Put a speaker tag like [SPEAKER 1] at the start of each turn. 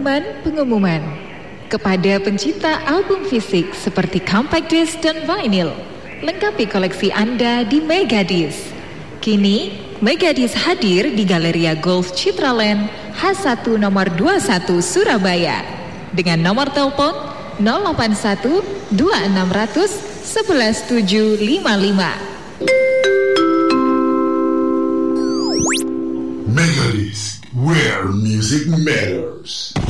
[SPEAKER 1] pengumuman kepada pencinta album fisik seperti compact disc dan vinyl. Lengkapi koleksi Anda di Megadisc. Kini Megadisc hadir di Galeria Golf Citraland H1 nomor 21 Surabaya dengan nomor telepon 081 2600 11755.
[SPEAKER 2] Megadisc, where music matters.